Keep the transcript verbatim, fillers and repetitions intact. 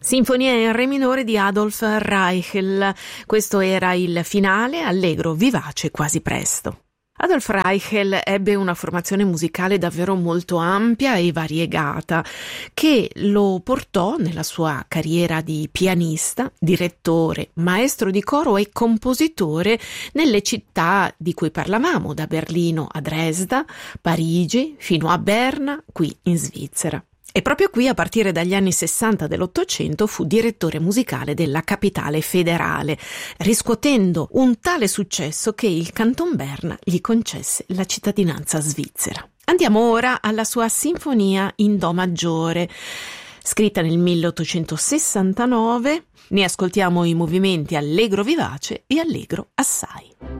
Sinfonia in re minore di Adolf Reichel. Questo era il finale, allegro, vivace, quasi presto. Adolf Reichel ebbe una formazione musicale davvero molto ampia e variegata, che lo portò nella sua carriera di pianista, direttore, maestro di coro e compositore nelle città di cui parlavamo, da Berlino a Dresda, Parigi, fino a Berna, qui in Svizzera. E proprio qui, a partire dagli anni sessanta dell'Ottocento, fu direttore musicale della capitale federale, riscuotendo un tale successo che il Canton Berna gli concesse la cittadinanza svizzera. Andiamo ora alla sua Sinfonia in Do maggiore, scritta nel milleottocentosessantanove. Ne ascoltiamo i movimenti allegro vivace e allegro assai.